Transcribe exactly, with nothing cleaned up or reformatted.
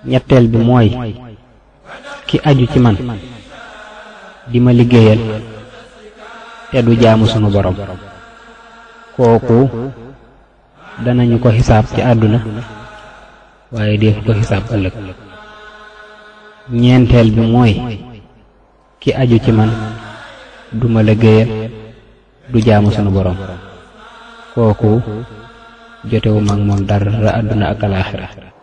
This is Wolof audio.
ñetteel bi mooy ki aju ci man di ma liggéeyal te du jaamu sunu borom kooku danañu ko xisaab ci àdduna waaye def ko xisaab ëllëg. ñeenteel bi mooy ki aju ci man du ma liggéeyal du jaamu sunu borom kooku jotewu mag moom dara àdduna ak alaaxira